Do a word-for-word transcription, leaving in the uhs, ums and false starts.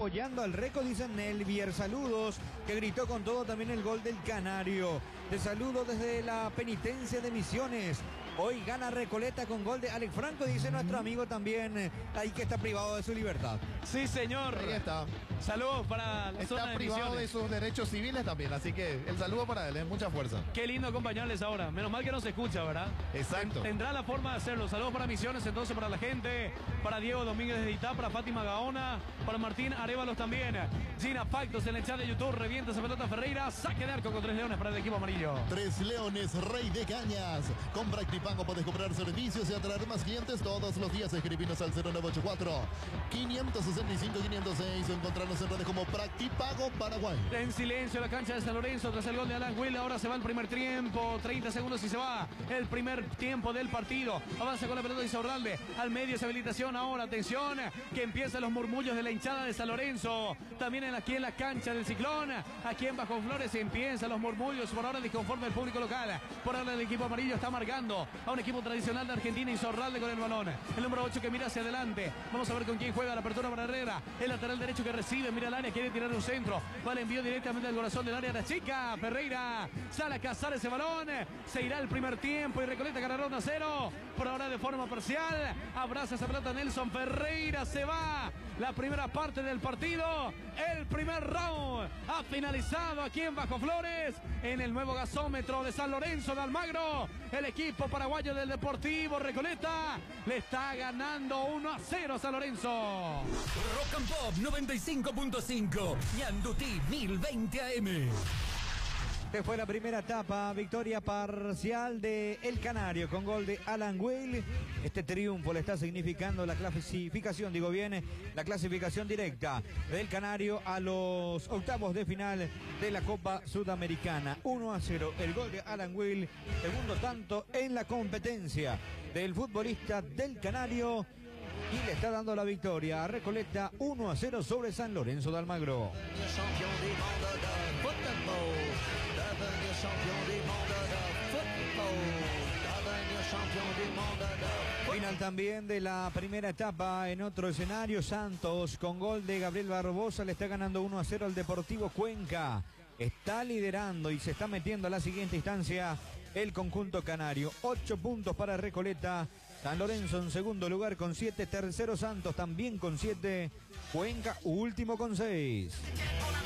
apoyando al Reco, dicen Nelvier. Saludos, que gritó con todo también el gol del Canario. Te saludo desde la penitencia de Misiones. Hoy gana Recoleta con gol de Alex Franco, dice nuestro amigo también, eh, ahí que está privado de su libertad. Sí, señor. Ahí está. Saludos para la Está zona de privado Misiones. de sus derechos civiles también, así que el saludo para él, es mucha fuerza. Qué lindo acompañarles ahora. Menos mal que no se escucha, ¿verdad? Exacto. Tendrá la forma de hacerlo. Saludos para Misiones, entonces para la gente, para Diego Domínguez de Itá, para Fátima Gaona, para Martín Arévalos también. Gina Factos en el chat de YouTube, revienta esa pelota Ferreira, saque de arco con tres leones para el equipo amarillo. Tres Leones, Rey de Cañas. Con Practipago puedes comprar servicios y atraer más clientes todos los días. Escribinos al cero nueve ocho cuatro, cinco seis cinco, cinco cero seis o encontrarnos en redes como Practipago Paraguay. En silencio la cancha de San Lorenzo tras el gol de Alan Will. Ahora se va el primer tiempo, treinta segundos y se va el primer tiempo del partido. Avanza con la pelota Insaurralde al medio, esa habilitación ahora, atención, que empiezan los murmullos de la hinchada de San Lorenzo. También en, aquí en la cancha del Ciclón, aquí en Bajo Flores empiezan los murmullos. Por ahora disconforme el público local. Por ahora el equipo amarillo está marcando a un equipo tradicional de Argentina, Insaurralde con el balón. El número ocho que mira hacia adelante. Vamos a ver con quién juega la apertura para Herrera. El lateral derecho que recibe, mira el área, quiere tirar un centro. Va el envío directamente al corazón del área, la chica. Ferreira sale a cazar ese balón. Se irá el primer tiempo y Recoleta ganará uno a cero. Por ahora de forma parcial. Abraza esa pelota Nelson Ferreira. Se va la primera parte del partido. El primer round ha finalizado aquí en Bajo Flores, en el nuevo gasómetro de San Lorenzo de Almagro. El equipo paraguayo del Deportivo Recoleta le está ganando uno a cero a San Lorenzo. Rock and Pop noventa y cinco punto cinco, Ñandutí mil veinte A M. Esta fue la primera etapa, victoria parcial de El Canario con gol de Alan Will. Este triunfo le está significando la clasificación, digo bien, la clasificación directa del Canario a los octavos de final de la Copa Sudamericana. uno a cero, el gol de Alan Will, segundo tanto en la competencia del futbolista del Canario. Y le está dando la victoria a Recoleta uno a cero sobre San Lorenzo de Almagro. Final también de la primera etapa en otro escenario. Santos con gol de Gabriel Barbosa le está ganando uno a cero al Deportivo Cuenca. Está liderando y se está metiendo a la siguiente instancia el conjunto canario. Ocho puntos para Recoleta. San Lorenzo en segundo lugar con siete. Tercero Santos también con siete. Cuenca último con seis.